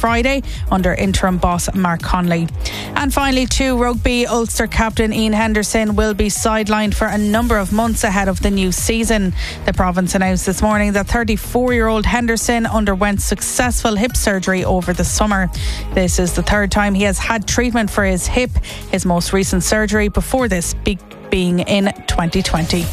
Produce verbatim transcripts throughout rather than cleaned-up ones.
Friday under interim boss Mark Connolly. And finally, too, rugby Ulster captain Ian Henderson will be sidelined for a number of months ahead of the new season. The province announced this morning that thirty-four-year-old Henderson underwent successful hip surgery over the summer. This is the third time he has had treatment for his hip, his most recent surgery before this be- being in twenty twenty.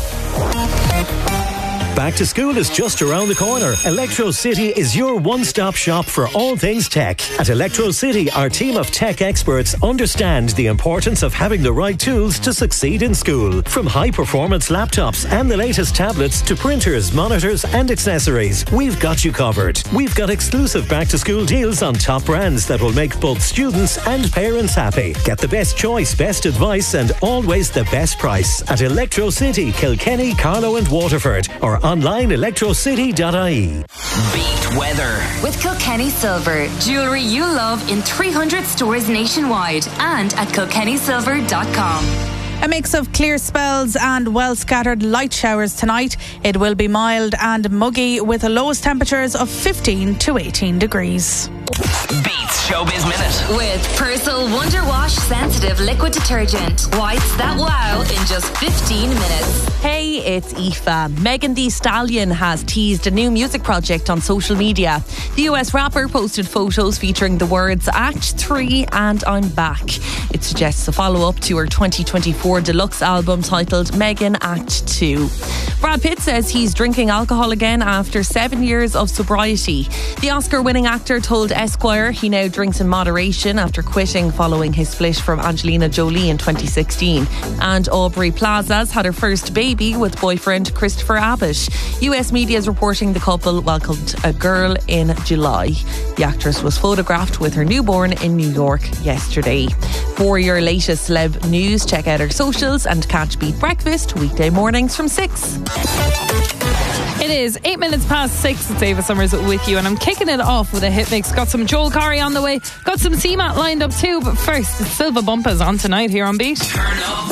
Back to school is just around the corner. Electro City is your one-stop shop for all things tech. At Electro City, our team of tech experts understand the importance of having the right tools to succeed in school. From high-performance laptops and the latest tablets to printers, monitors and accessories, we've got you covered. We've got exclusive back-to-school deals on top brands that will make both students and parents happy. Get the best choice, best advice and always the best price at Electro City, Kilkenny, Carlow and Waterford, or online electro city dot I E. Beat weather with Kilkenny Silver, jewellery you love in three hundred stores nationwide and at kilkenny silver dot com. A mix of clear spells and well scattered light showers tonight. It will be mild and muggy with the lowest temperatures of fifteen to eighteen degrees. Beats Showbiz Minute with Persil Wonder Wash Sensitive Liquid Detergent. Whites that wow in just fifteen minutes. Hey, it's Aoife. Megan Thee Stallion has teased a new music project on social media. The U S rapper posted photos featuring the words Act three and I'm Back. It suggests a follow-up to her twenty twenty-four deluxe album titled Megan Act two. Brad Pitt says he's drinking alcohol again after seven years of sobriety. The Oscar-winning actor told Esquire he now drinks in moderation after quitting following his split from Angelina Jolie in twenty sixteen. And Aubrey Plaza's had her first baby with boyfriend Christopher Abbott. U S media is reporting the couple welcomed a girl in July. The actress was photographed with her newborn in New York yesterday. For your latest celeb news, check out our socials and catch Beat Breakfast weekday mornings from six. It is eight minutes past six. It's Ava Summers with you, and I'm kicking it off with a hit mix. Got some Joel Corry on the way, got some C-Mat lined up too, but first it's Silva Bumpers on tonight here on Beat. Turn up